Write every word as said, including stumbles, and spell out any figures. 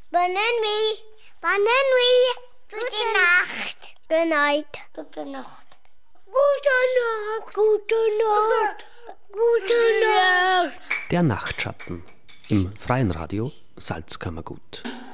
Bonne Bonne Gute Nacht. Gute Nacht. Gute Nacht. Gute Nacht. Gute Nacht. Gute Nacht. Der Nachtschatten im Freien Radio Salzkammergut.